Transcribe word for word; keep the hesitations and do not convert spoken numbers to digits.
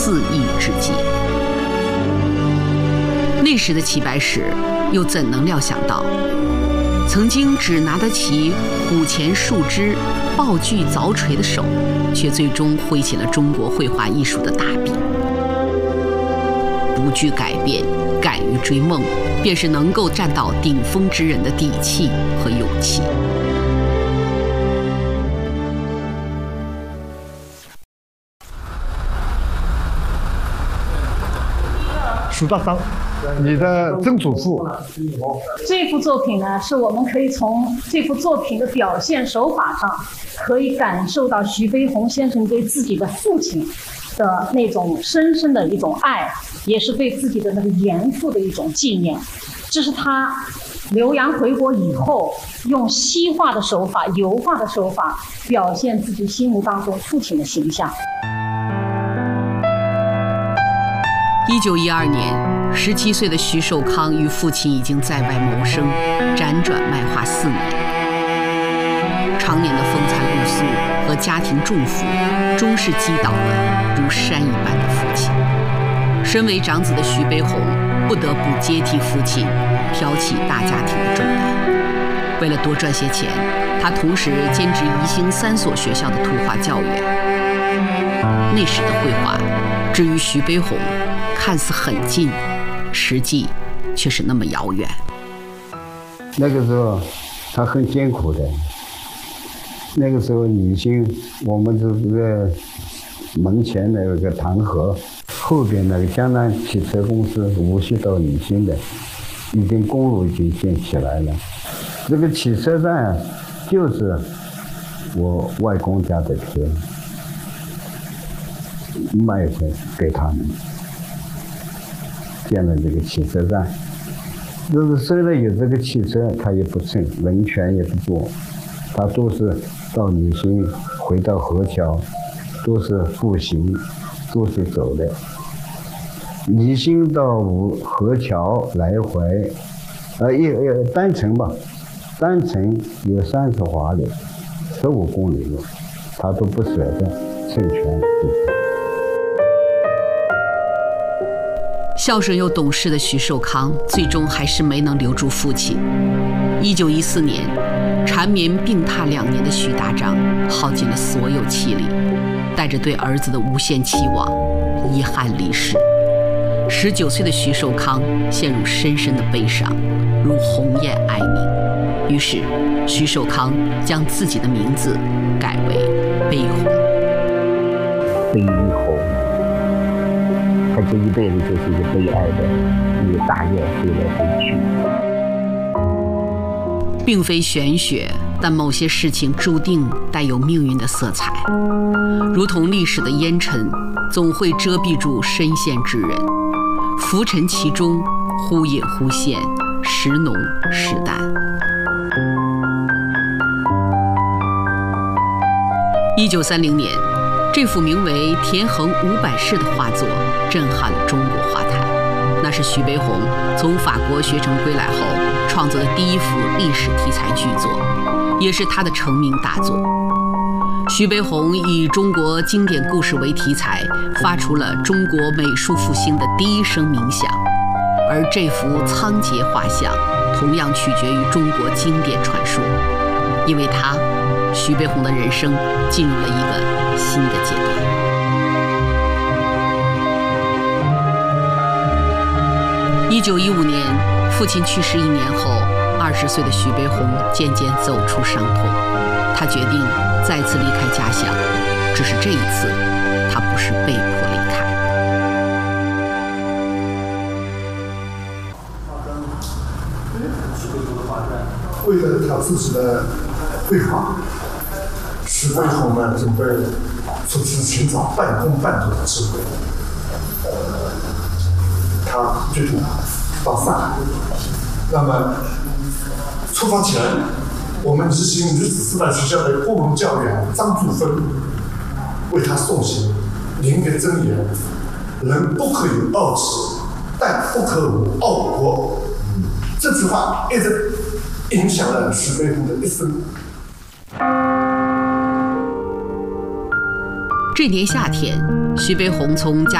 四亿之计。那时的齐白石又怎能料想到，曾经只拿得起虎钳树枝、抱锯凿锤的手，却最终挥起了中国绘画艺术的大笔。不惧改变，敢于追梦，便是能够站到顶峰之人的底气和勇气。 苏大桑，你的曾祖父。 这幅作品呢，是我们可以从这幅作品的表现手法上，可以感受到徐悲鸿先生对自己的父亲的那种深深的一种爱，也是对自己的那个严父的一种纪念。这是他留洋回国以后，用西画的手法、油画的手法，表现自己心目当中父亲的形象。 一九一二年，十七岁的徐寿康与父亲已经在外谋生，辗转卖画四年。常年的风餐露宿和家庭重负，终是击倒了如山一般的父亲。身为长子的徐悲鸿，不得不接替父亲，挑起大家庭的重担。为了多赚些钱，他同时兼职宜兴三所学校的图画教员。那时的绘画，至于徐悲鸿，看似很近，实际却是那么遥远。 那个时候他很艰苦的，那个时候宜兴我们就是在门前的有个塘河，后边那个江南汽车公司无锡到宜兴的一根公路已经建起来了。这个汽车站就是我外公家的田卖的给他们，建了这个汽车站。就是虽然有这个汽车，他也不乘，人权也不做，他都是到宜兴回到河桥，都是步行，都是走的。宜兴到河桥来回，呃，也也单程吧，单程有三十华里，十五公里路，他都不舍得乘全。 孝顺又懂事的徐寿康，最终还是没能留住父亲。一九一四年，缠绵病榻两年的徐大章耗尽了所有气力，带着对儿子的无限期望，遗憾离世。十九岁的徐寿康陷入深深的悲伤，如鸿雁哀鸣。于是，徐寿康将自己的名字改为悲鸿。 悲鸿。他这一辈子就是一个悲哀的一个大雁飞来飞去。 并非玄学，但某些事情注定带有命运的色彩，如同历史的烟尘，总会遮蔽住深陷之人，浮沉其中，忽隐忽现，时浓时淡。一九三零年，这幅名为《田横五百式》的画作震撼了中国画坛。那是徐悲鸿从法国学成归来后创作的第一幅历史题材巨作，也是他的成名大作。徐悲鸿以中国经典故事为题材，发出了中国美术复兴的第一声鸣响。而这幅仓颉画像同样取决于中国经典传说，因为他，徐悲鸿的人生进入了一个新的阶段。一九一五年，父亲去世一年后，二十岁的徐悲鸿渐渐走出伤痛，他决定再次离开家乡，只是这一次，他不是被迫离开。 为了他自己的绘画，徐悲鸿呢准备出去寻找半工半读的机会。呃，他决定到上海。那么出发前，我们宜兴女子师范学校的顾问教员张祝芬为他送行林别箴言：人不可有傲气，但不可无傲国。这句话一直影响了徐悲鸿的一生。 这年夏天，徐悲鸿从家